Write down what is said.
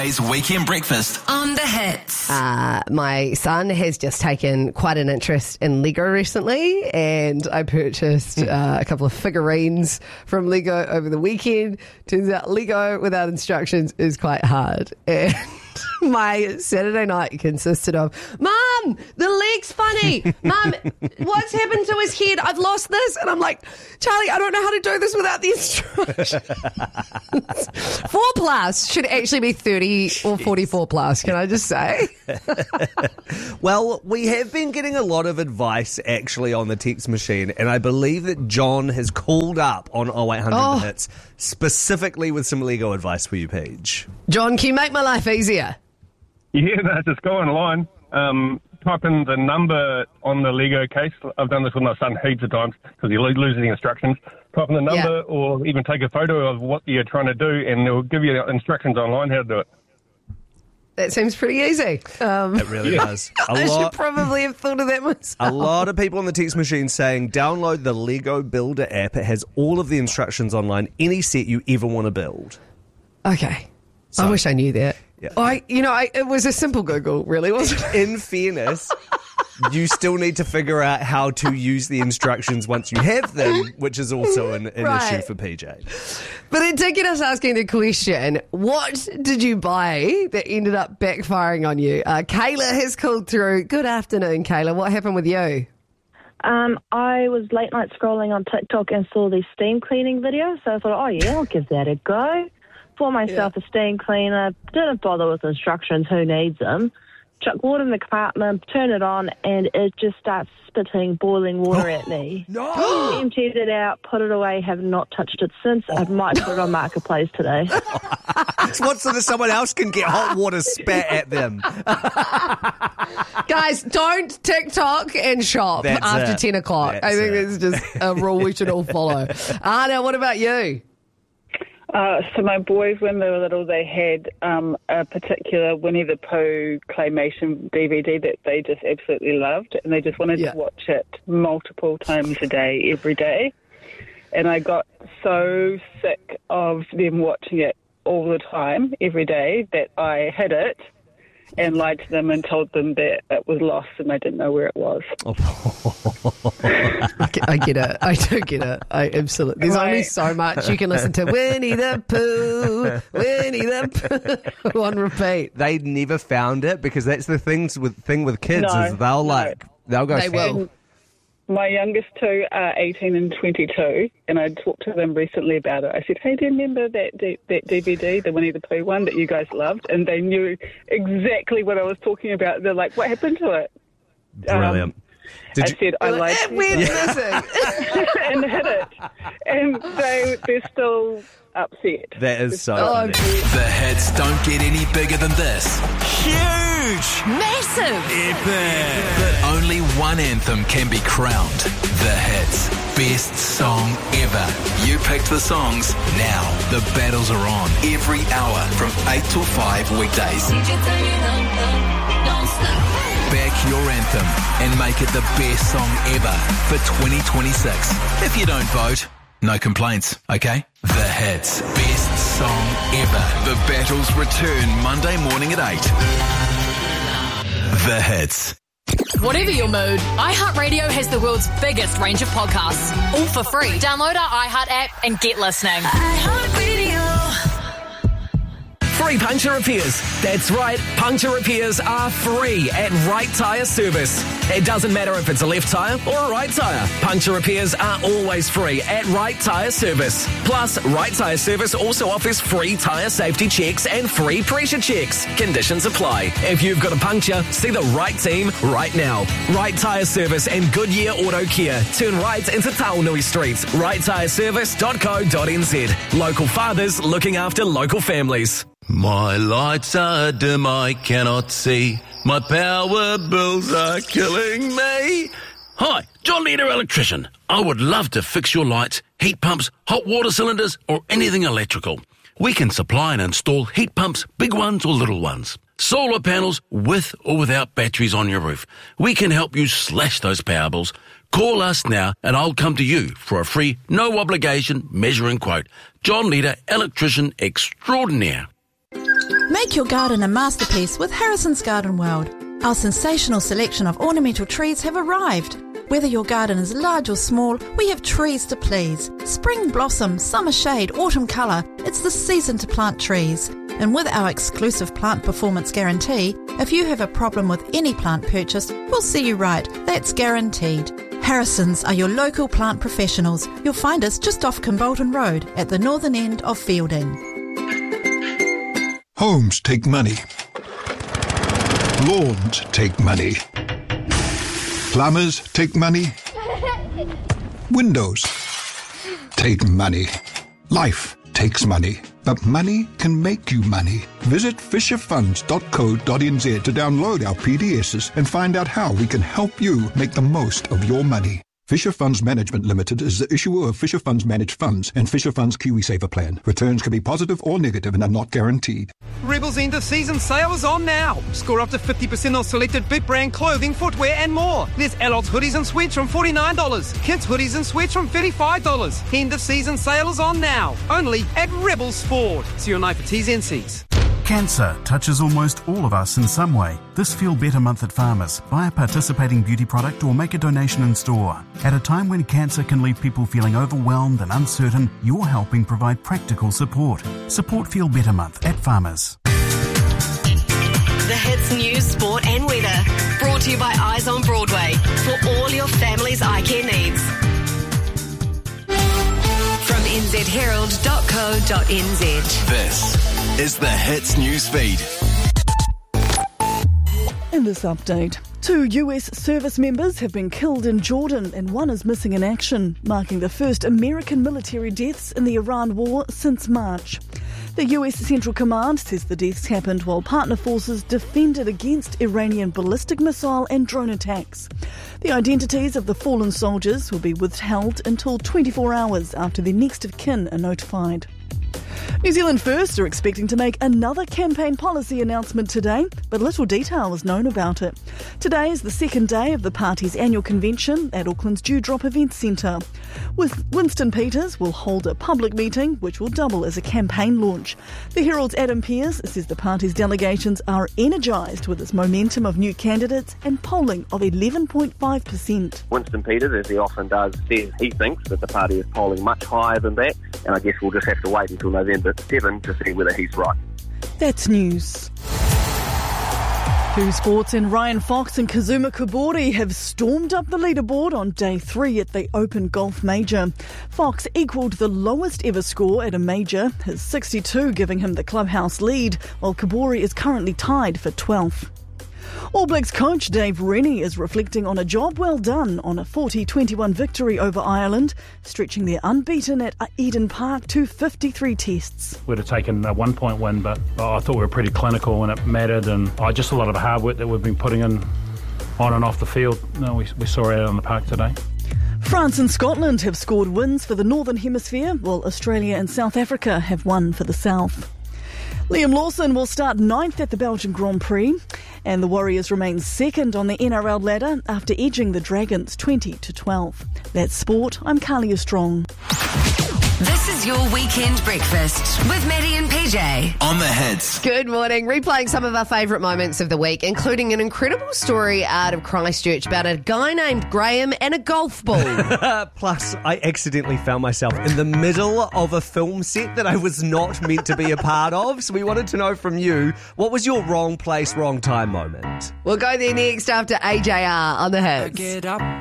Jay's Weekend Breakfast on The Hits. My son has just taken quite an interest in Lego recently, and I purchased a couple of figurines from Lego over the weekend. Turns out Lego without instructions is quite hard. And my Saturday night consisted of, Mum, the leg's funny. Mum, what's happened to his head? I've lost this. And I'm like, Charlie, I don't know how to do this without the instructions. 4+ should actually be 30 or 44+, can I just say? Well, we have been getting a lot of advice actually on the text machine, and I believe that John has called up on 0800 Hits specifically with some Lego advice for you, Paige. John, can you make my life easier? Yeah, no, just go online, type in the number on the Lego case. I've done this with my son heaps of times because he loses the instructions. Type in the number or even take a photo of what you're trying to do, and they'll give you instructions online how to do it. That seems pretty easy. It really does. I should probably have thought of that myself. A lot of people on the text machine saying download the Lego Builder app. It has all of the instructions online, any set you ever want to build. Okay. I wish I knew that. Yeah. It was a simple Google, really, wasn't it? In fairness, you still need to figure out how to use the instructions once you have them, which is also an issue for PJ. But it did get us asking the question, what did you buy that ended up backfiring on you? Kayla has called through. Good afternoon, Kayla. What happened with you? I was late night scrolling on TikTok and saw these steam cleaning videos, so I thought, I'll give that a go. Bought myself a steam cleaner, didn't bother with instructions, who needs them. Chuck water in the compartment, turn it on, and it just starts spitting boiling water at me. No! Emptied it out, put it away, have not touched it since. I might put it on Marketplace today. What, so that someone else can get hot water spat at them? Guys, don't TikTok and shop after 10 o'clock. I think that's just a rule we should all follow. Anna, what about you? So my boys, when they were little, they had a particular Winnie the Pooh claymation DVD that they just absolutely loved, and they just wanted to watch it multiple times a day, every day. And I got so sick of them watching it all the time, every day, that I hid it and lied to them and told them that it was lost and I didn't know where it was. I get it. I do get it. I absolutely. There's only so much you can listen to. Winnie the Pooh, Winnie the Pooh on repeat. They never found it because that's the thing with kids is they'll go. They will. My youngest two are 18 and 22, and I talked to them recently about it. I said, hey, do you remember that DVD, the Winnie the Pooh one that you guys loved? And they knew exactly what I was talking about. They're like, what happened to it? Brilliant. I said, I lied to We're them. And hid it. And they're still upset. That is so funny. The hits don't get any bigger than this. Huge! Massive! Epic! But only one anthem can be crowned. The hits. Best song ever. You picked the songs. Now the battles are on every hour from 8 till 5 weekdays. Back your anthem and make it the best song ever for 2026. If you don't vote, no complaints, okay? The hits. Best song ever. The battles return Monday morning at 8. The hits. Whatever your mood, iHeartRadio has the world's biggest range of podcasts, all for free. Download our iHeart app and get listening. iHeartRadio. Free puncture repairs. That's right, puncture repairs are free at Right Tyre Service. It doesn't matter if it's a left tyre or a right tyre. Puncture repairs are always free at Right Tyre Service. Plus, Right Tyre Service also offers free tyre safety checks and free pressure checks. Conditions apply. If you've got a puncture, see the right team right now. Right Tyre Service and Goodyear Auto Care. Turn right into Taunui Street. righttyreservice.co.nz. Local fathers looking after local families. My lights are dim, I cannot see. My power bills are killing me. Hi, John Leader Electrician. I would love to fix your lights, heat pumps, hot water cylinders, or anything electrical. We can supply and install heat pumps, big ones or little ones. Solar panels with or without batteries on your roof. We can help you slash those power bills. Call us now and I'll come to you for a free, no obligation measuring quote. John Leader Electrician Extraordinaire. Make your garden a masterpiece with Harrison's Garden World. Our sensational selection of ornamental trees have arrived. Whether your garden is large or small, we have trees to please. Spring blossom, summer shade, autumn colour, it's the season to plant trees. And with our exclusive plant performance guarantee, if you have a problem with any plant purchase, we'll see you right. That's guaranteed. Harrison's are your local plant professionals. You'll find us just off Kimbolton Road at the northern end of Fielding. Homes take money. Lawns take money. Plumbers take money. Windows take money. Life takes money. But money can make you money. Visit fisherfunds.co.nz to download our PDSs and find out how we can help you make the most of your money. Fisher Funds Management Limited is the issuer of Fisher Funds Managed Funds and Fisher Funds KiwiSaver Plan. Returns can be positive or negative and are not guaranteed. Rebel's end of season sale is on now. Score up to 50% on selected big brand clothing, footwear and more. There's adults hoodies and sweats from $49. Kids hoodies and sweats from $35. End of season sale is on now. Only at Rebel Sport. See your night for T's and C's. Cancer touches almost all of us in some way. This Feel Better Month at Farmers. Buy a participating beauty product or make a donation in store. At a time when cancer can leave people feeling overwhelmed and uncertain, you're helping provide practical support. Support Feel Better Month at Farmers. The hits, news, sport and weather. Brought to you by Eyes on Broadway. For all your family's eye care needs. From nzherald.co.nz. This is the Hits News Feed. In this update, 2 US service members have been killed in Jordan and 1 is missing in action, marking the first American military deaths in the Iran war since March. The US Central Command says the deaths happened while partner forces defended against Iranian ballistic missile and drone attacks. The identities of the fallen soldiers will be withheld until 24 hours after their next of kin are notified. New Zealand First are expecting to make another campaign policy announcement today, but little detail is known about it. Today is the second day of the party's annual convention at Auckland's Dewdrop Event Centre. Winston Peters will hold a public meeting which will double as a campaign launch. The Herald's Adam Pearce says the party's delegations are energised with its momentum of new candidates and polling of 11.5%. Winston Peters, as he often does, says he thinks that the party is polling much higher than that, and I guess we'll just have to wait until November 7 to see whether he's right. That's news. Who Sports and Ryan Fox and Kazuma Kobori have stormed up the leaderboard on day 3 at the Open Golf Major. Fox equalled the lowest ever score at a major, his 62 giving him the clubhouse lead, while Kobori is currently tied for 12th. All Blacks coach Dave Rennie is reflecting on a job well done on a 40-21 victory over Ireland, stretching their unbeaten at Eden Park to 53 tests. We'd have taken a 1-point win, but I thought we were pretty clinical when it mattered, and just a lot of the hard work that we've been putting in on and off the field, we saw out on the park today. France and Scotland have scored wins for the Northern Hemisphere, while Australia and South Africa have won for the South. Liam Lawson will start 9th at the Belgian Grand Prix, and the Warriors remain second on the NRL ladder after edging the Dragons 20-12. That's sport. I'm Kalia Strong. This is your weekend breakfast with Maddie and PJ. On the Hits. Good morning. Replaying some of our favourite moments of the week, including an incredible story out of Christchurch about a guy named Graham and a golf ball. Plus, I accidentally found myself in the middle of a film set that I was not meant to be a part of. So we wanted to know from you, what was your wrong place, wrong time moment? We'll go there next after AJR on the Hits. Get up